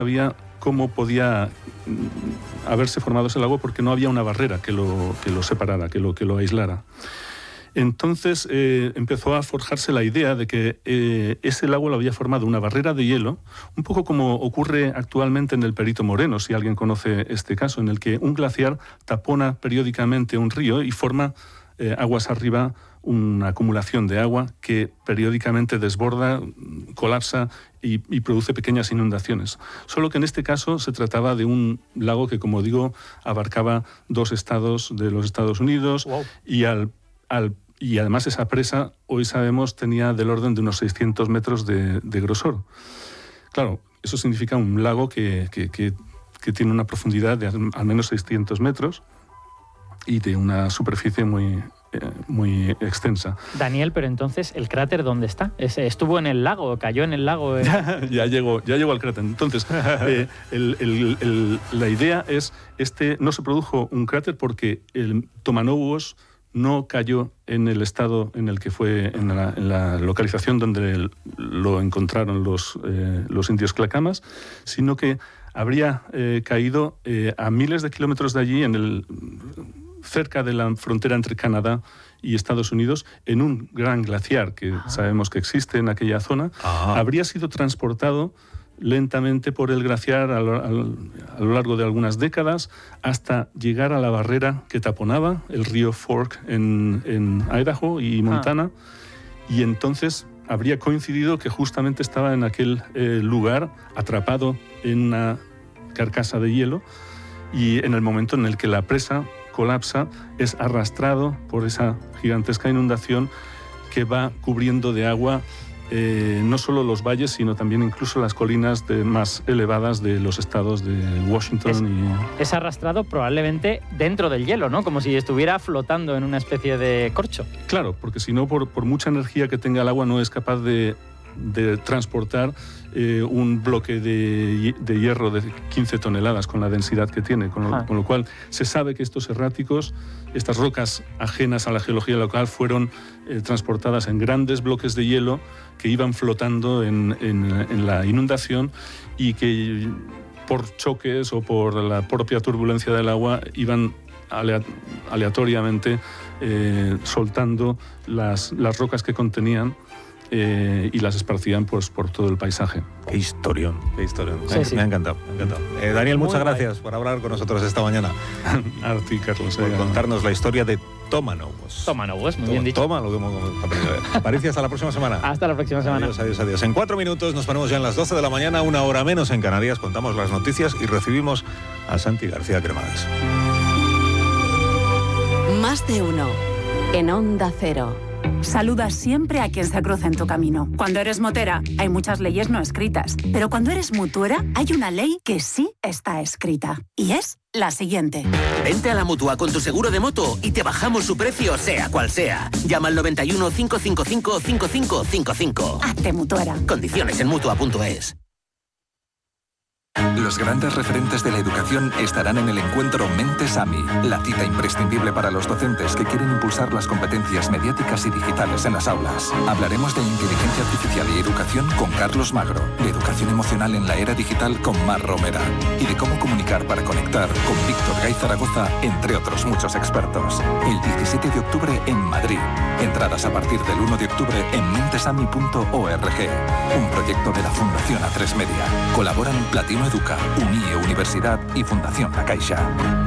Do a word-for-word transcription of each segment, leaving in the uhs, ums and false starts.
sabía cómo podía haberse formado ese lago porque no había una barrera que lo, que lo separara, que lo, que lo aislara. Entonces eh, empezó a forjarse la idea de que eh, ese lago lo había formado una barrera de hielo, un poco como ocurre actualmente en el Perito Moreno, si alguien conoce este caso, en el que un glaciar tapona periódicamente un río y forma eh, aguas arriba una acumulación de agua que periódicamente desborda, colapsa y, y produce pequeñas inundaciones. Solo que en este caso se trataba de un lago que, como digo, abarcaba dos estados de los Estados Unidos. Wow. y al Al, y además esa presa, hoy sabemos, tenía del orden de unos seiscientos metros de, de grosor. Claro, eso significa un lago que, que, que, que tiene una profundidad de al, al menos seiscientos metros y de una superficie muy, eh, muy extensa. Daniel, pero entonces, ¿el cráter dónde está? ¿Estuvo en el lago? ¿Cayó en el lago? Eh? ya, llegó, ya llegó al cráter. Entonces, eh, el, el, el, la idea es, este no se produjo un cráter porque el Tomanowos no cayó en el estado en el que fue, en la, en la localización donde el, lo encontraron los, eh, los indios Clacamas, sino que habría eh, caído eh, a miles de kilómetros de allí, en el, cerca de la frontera entre Canadá y Estados Unidos, en un gran glaciar que ah. sabemos que existe en aquella zona. Ah. Habría sido transportado lentamente por el glaciar a lo, a lo largo de algunas décadas hasta llegar a la barrera que taponaba el río Fork en, en Idaho y Montana. Ah. Y entonces habría coincidido que justamente estaba en aquel eh, lugar atrapado en una carcasa de hielo, y en el momento en el que la presa colapsa es arrastrado por esa gigantesca inundación que va cubriendo de agua Eh, no solo los valles, sino también incluso las colinas de, más elevadas de los estados de Washington. Es, y... es arrastrado probablemente dentro del hielo, ¿no? Como si estuviera flotando en una especie de corcho. Claro, porque si no, por, por mucha energía que tenga el agua, no es capaz de, de transportar eh, un bloque de, de hierro de quince toneladas con la densidad que tiene, con lo, ah. con lo cual se sabe que estos erráticos, estas rocas ajenas a la geología local, fueron eh, transportadas en grandes bloques de hielo que iban flotando en, en, en la inundación y que por choques o por la propia turbulencia del agua iban aleatoriamente eh, soltando las, las rocas que contenían eh, y las esparcían pues, por todo el paisaje. Qué historión, qué historión. Sí, me, sí. me ha encantado. Me ha encantado. Eh, Daniel, Muy muchas guay. gracias por hablar con nosotros esta mañana. A ti, Carlos. Por contarnos la historia de Tomanowos. Tomanowos, muy bien dicho. Toma lo que hemos aprendido. Aparicio, hasta la próxima semana. Hasta la próxima semana. Adiós, adiós, adiós. En cuatro minutos nos ponemos ya en las doce de la mañana, una hora menos en Canarias, contamos las noticias y recibimos a Santi García Cremades. Más de uno en Onda Cero. Saluda siempre a quien se cruza en tu camino. Cuando eres motera, hay muchas leyes no escritas. Pero cuando eres mutuera, hay una ley que sí está escrita. Y es la siguiente. Vente a la Mutua con tu seguro de moto y te bajamos su precio, sea cual sea. Llama al noventa y uno, cinco cinco cinco, cinco cinco cinco cinco. Hazte mutuera. Condiciones en mutua punto es. Los grandes referentes de la educación estarán en el encuentro Mentes A M I, la cita imprescindible para los docentes que quieren impulsar las competencias mediáticas y digitales en las aulas. Hablaremos de inteligencia artificial y educación con Carlos Magro, de educación emocional en la era digital con Mar Romera y de cómo comunicar para conectar con Víctor Gay Zaragoza, entre otros muchos expertos. El diecisiete de octubre en Madrid. Entradas a partir del uno de octubre en mentesami punto org. Un proyecto de la Fundación A tres Media. Colaboran Platino Educa, UNIE Universidad y Fundación La Caixa.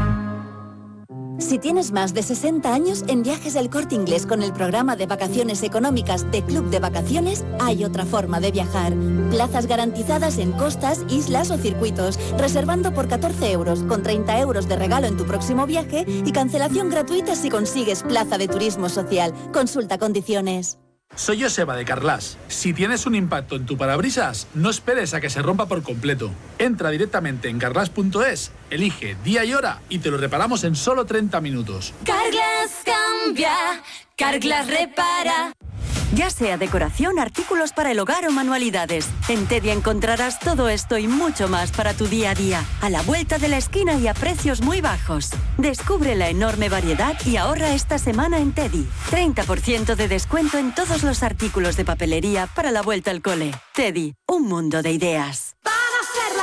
Si tienes más de sesenta años, en Viajes del Corte Inglés con el programa de vacaciones económicas de Club de Vacaciones, hay otra forma de viajar. Plazas garantizadas en costas, islas o circuitos, reservando por catorce euros, con treinta euros de regalo en tu próximo viaje y cancelación gratuita si consigues plaza de turismo social. Consulta condiciones. Soy Joseba de Carglass. Si tienes un impacto en tu parabrisas, no esperes a que se rompa por completo. Entra directamente en carglass punto es, elige día y hora y te lo reparamos en solo treinta minutos. Carglass cambia, Carglass repara. Ya sea decoración, artículos para el hogar o manualidades, en Teddy encontrarás todo esto y mucho más para tu día a día, a la vuelta de la esquina y a precios muy bajos. Descubre la enorme variedad y ahorra esta semana en Teddy. treinta por ciento de descuento en todos los artículos de papelería para la vuelta al cole. Teddy, un mundo de ideas.